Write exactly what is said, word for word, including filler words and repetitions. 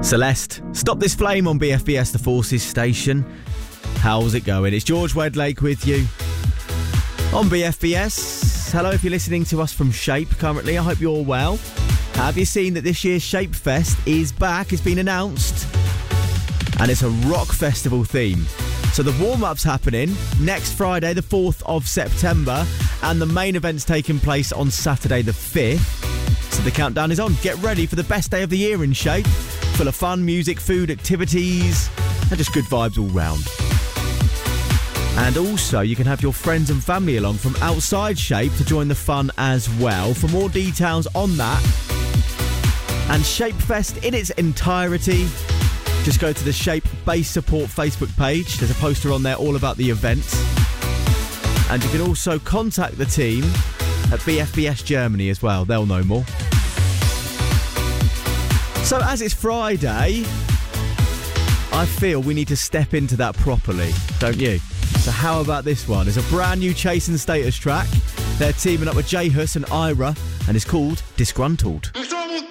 Celeste, Stop This Flame on B F B S The Forces station. How's it going? It's George Wedlake with you on B F B S. Hello if you're listening to us from Shape currently. I hope you're well. Have you seen that this year's Shape Fest is back? It's been announced. And it's a rock festival theme. So the warm-up's happening next Friday, the fourth of September, and the main event's taking place on Saturday the fifth. So the countdown is on. Get ready for the best day of the year in Shape. Full of fun, music, food, activities, and just good vibes all round. And also, you can have your friends and family along from outside Shape to join the fun as well. For more details on that and Shape Fest in its entirety, just go to the Shape Base Support Facebook page. There's a poster on there all about the event. And you can also contact the team at B F B S Germany as well. They'll know more. So as it's Friday, I feel we need to step into that properly, don't you? So how about this one? It's a brand new Chase and Status track. They're teaming up with J Hus and Ira, and it's called Disgruntled.